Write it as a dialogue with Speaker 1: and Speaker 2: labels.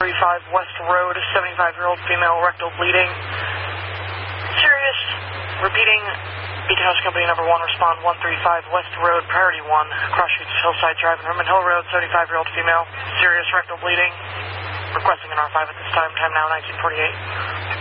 Speaker 1: 35 West Road, 75-year-old female, rectal bleeding. Serious. Repeating, Beacon House Company number 1, respond 135 West Road, priority 1, Cross Streets, Hillside Drive, and Herman Hill Road, 75-year-old female, serious rectal bleeding. Requesting an R5 at this time now 1948.